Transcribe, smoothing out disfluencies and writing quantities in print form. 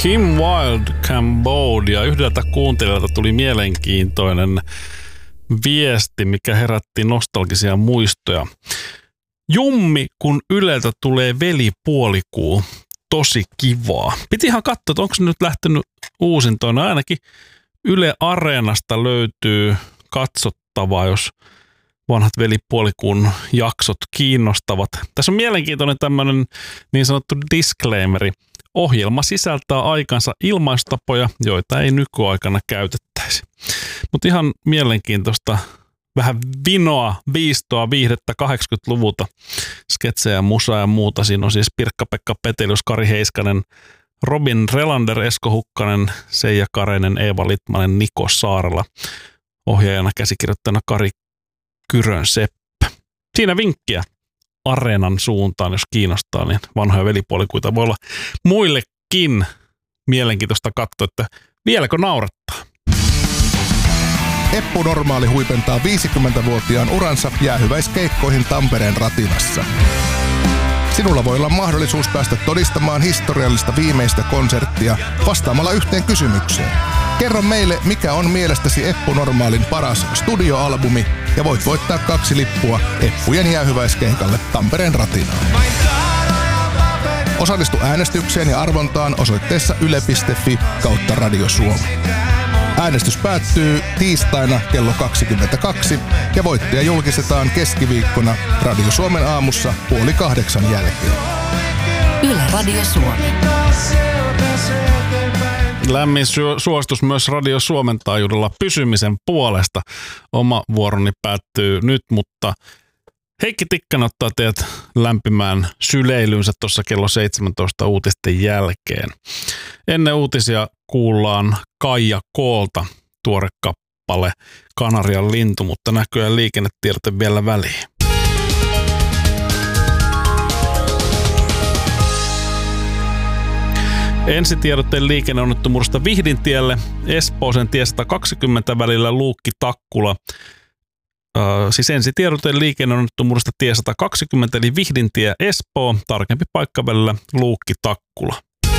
Kim Wilde, Cambodia. Yhdeltä kuuntelijalta tuli mielenkiintoinen viesti, mikä herätti nostalgisia muistoja. Jummi, kun Yleltä tulee velipuolikuu. Tosi kivaa. Piti ihan katsoa, että onko se nyt lähtenyt uusintoina. Ainakin Yle Areenasta löytyy katsottavaa, jos vanhat velipuolikuun jaksot kiinnostavat. Tässä on mielenkiintoinen tämmöinen niin sanottu disclaimeri. Ohjelma sisältää aikansa ilmaistapoja, joita ei nykyaikana käytettäisi. Mutta ihan mielenkiintoista, vähän vinoa, viistoa, viihdettä 80-luvulta, sketsejä, musaa ja muuta. Siinä on siis Pirkka-Pekka Petelius, Kari Heiskanen, Robin Relander, Esko Hukkanen, Seija Kareinen, Eeva Litmanen, Niko Saarela. Ohjaajana käsikirjoittajana Kari Kyrön Seppä. Siinä vinkkiä Areenan suuntaan, jos kiinnostaa, niin vanhoja velipuolikuita voi olla muillekin mielenkiintoista katsoa, että vieläkö naurattaa. Eppu Normaali huipentaa 50-vuotiaan uransa jäähyväiskeikkoihin Tampereen Ratinassa. Sinulla voi olla mahdollisuus päästä todistamaan historiallista viimeistä konserttia vastaamalla yhteen kysymykseen. Kerro meille, mikä on mielestäsi Eppu Normaalin paras studioalbumi ja voit voittaa 2 lippua Eppujen jäähyväiskeikalle Tampereen Ratinaan. Osallistu äänestykseen ja arvontaan osoitteessa yle.fi/Radio Suomi. Äänestys päättyy tiistaina kello 22 ja voittaja julkistetaan keskiviikkona Radio Suomen aamussa 7:30 jälkeen. Yle Radio Suomi. Lämmin suositus myös Radio Suomen taajuudella pysymisen puolesta. Oma vuoroni päättyy nyt, mutta Heikki Tikkanen ottaa teidät lämpimään syleilynsä tuossa kello 17 uutisten jälkeen. Ennen uutisia kuullaan Kaija Koolta tuore kappale Kanarian lintu, mutta näköjään liikennetiedote vielä väliin. Ensitiedote liikenneonnettomuudesta Vihdintielle, Espooseen tie 120 välillä Luukki-Takkula. Siis ensitiedote liikenneonnettomuudesta tie 120 eli Vihdintie Espoo, tarkempi paikka välillä Luukki-Takkula.